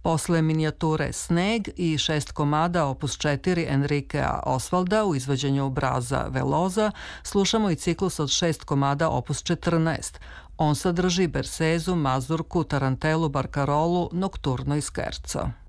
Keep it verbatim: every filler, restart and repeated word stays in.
Posle minijature Sneg i šest komada opus četiri Enrikea Osvalda u izvođenju Braza Veloza slušamo i ciklus od šest komada opus četrnaest. On sadrži bersezu, mazurku, tarantelu, barkarolu, nokturno i skerco.